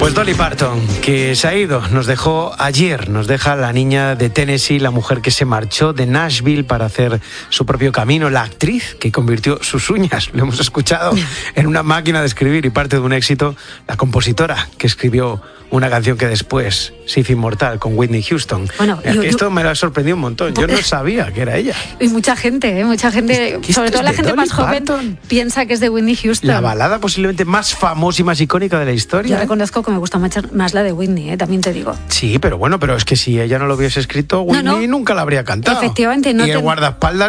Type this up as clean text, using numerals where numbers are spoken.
Pues Dolly Parton, que se ha ido, nos dejó ayer, nos deja la niña de Tennessee, la mujer que se marchó de Nashville para hacer su propio camino, la actriz que convirtió sus uñas, lo hemos escuchado, en una máquina de escribir y parte de un éxito, la compositora que escribió una canción que después se hizo inmortal con Whitney Houston. Bueno, esto me lo ha sorprendido un montón, yo no sabía que era ella. Y mucha gente, sobre todo la gente más joven, piensa que es de Whitney Houston. La balada posiblemente más famosa y más icónica de la historia. Yo reconozco que me gusta más la de Whitney, también te digo. Sí, pero bueno, es que si ella no lo hubiese escrito, Whitney nunca la habría cantado. Efectivamente. Y el guardaespaldas